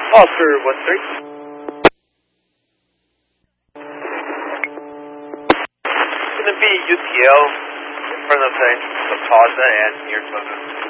Oscar 1-3. It's going to be UTL in front of the plaza and near Togo.